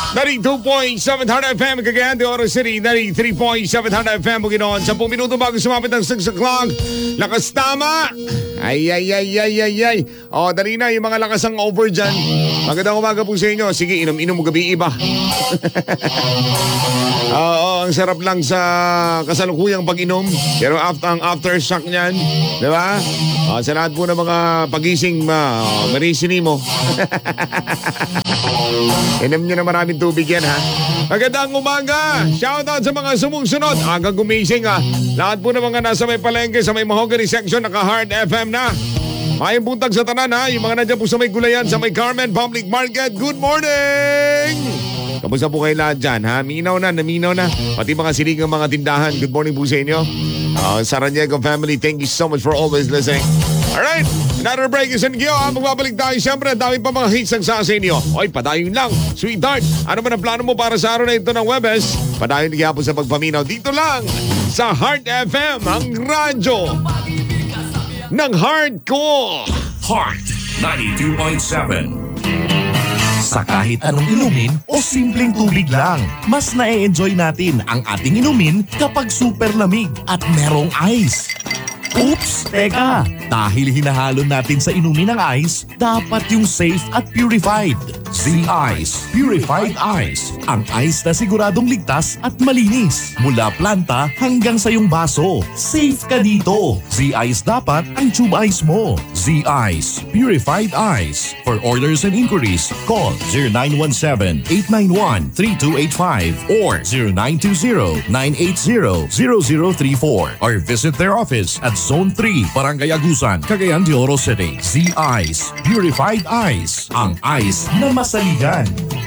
92.7 Hard FM Cagayan de Oro City, 93.7 Hard FM Bukidnon. 10 minuto bago sumapit ang 6 o'clock. Lakas tama. Ay. O, dali na yung mga lakas ang over dyan. Magandang umaga po sa inyo. Sige, inom-inom gabi iba. Oo, ang sarap lang sa kasalukuyang pag-inom. Pero ang aftershock niyan, di ba? Sa lahat po ng mga pagising, marisini mo. Inom nyo na maraming tubig yan, ha? Magandang umaga! Shoutout sa mga sumusunod. Aga gumising, ha? Lahat po ng mga nasa may palengke, sa may mahogany section, naka-Hard FM na. Mayang buntag sa tanan, ha? Yung mga nandiyan po sa may gulayan, sa may Carmen Public Market, good morning! Kamusta po kayo lahat dyan, ha? Naminaw na. Pati mga siligang mga tindahan, good morning po sa inyo. Saranyego family, thank you so much for always listening. Alright, another break is in Gio. Magbabalik tayo. Siyempre, dami pa mga hits ang sa inyo. Oy, padayon lang. Sweetheart, ano man ang plano mo para sa araw na ito ng Webes? Padayon niya po sa pagpaminaw. Dito lang sa Heart FM, ang radyo ng hardcore. Heart 92.7. Sa kahit anong inumin o simpleng tubig lang, mas na-enjoy natin ang ating inumin kapag super lamig at merong ice. Oops! Teka! Dahil hinahalo natin sa inumin ng ice, dapat yung safe at purified. Z-Ice Purified Ice. Ang ice na siguradong ligtas at malinis. Mula planta hanggang sa iyong baso. Safe ka dito. Z-Ice dapat ang tube ice mo. Z-Ice Purified Ice. For orders and inquiries, call 0917-891-3285 or 0920-980-0034 or visit their office at Zone 3, Barangay Agusan, Cagayan de Oro City. Z-Ice Purified Ice. Ang ice na masaligan.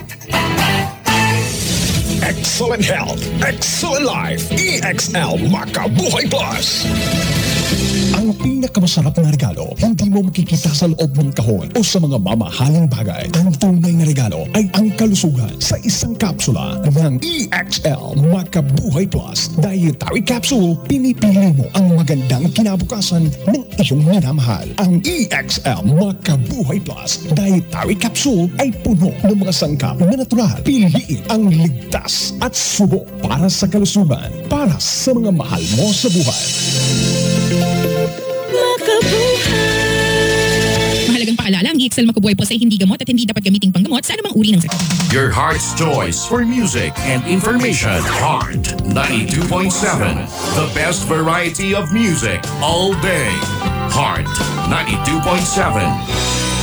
Excellent health, excellent life. EXL Makabuhay Plus. Ang pinakamasarap na regalo, hindi mo makikita sa loob ng kahon o sa mga mamahaling bagay. Ang tunay na regalo ay ang kalusugan sa isang kapsula ng EXL Makabuhay Plus. Dietary Capsule, pinipili mo ang magandang kinabukasan ng iyong minamahal. Ang EXL Makabuhay Plus Dietary Capsule ay puno ng mga sangkap na natural. Piliin ang ligtas at subo para sa kalusugan, para sa mga mahal mo sa buhay. Mahalagang paalala, ang EXL Makabuhay Plus ay hindi gamot at hindi dapat gamiting panggamot sa anumang uri ng sakit. Your heart's choice for music and information. Heart 92.7. The best variety of music all day. Heart 92.7.